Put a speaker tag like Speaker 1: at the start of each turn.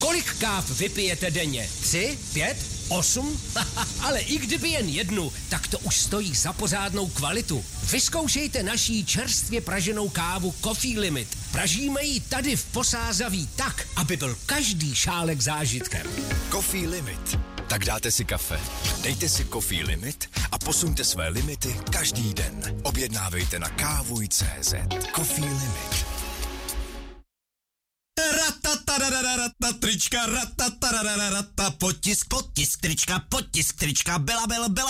Speaker 1: Kolik káv vypijete denně? 3, 5, 8? Ale i kdyby jen jednu, tak to už stojí za pořádnou kvalitu. Vyzkoušejte naší čerstvě praženou kávu Coffee Limit. Pražíme ji tady v Posázaví tak, aby byl každý šálek zážitkem.
Speaker 2: Coffee Limit. Tak dáte si kafe, dejte si Coffee Limit a posuňte své limity každý den. Objednávejte na kávuj.cz. Coffee Limit.
Speaker 3: Trička, potisk, trička, byla.